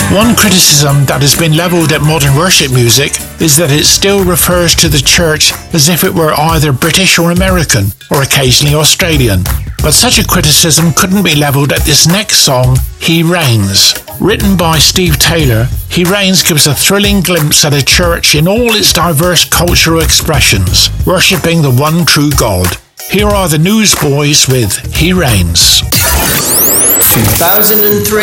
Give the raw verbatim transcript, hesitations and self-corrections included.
One criticism that has been levelled at modern worship music is that it still refers to the church as if it were either British or American, or occasionally Australian. But such a criticism couldn't be levelled at this next song, He Reigns. Written by Steve Taylor, He Reigns gives a thrilling glimpse at a church in all its diverse cultural expressions, worshipping the one true God. Here are the Newsboys with He Reigns. two thousand three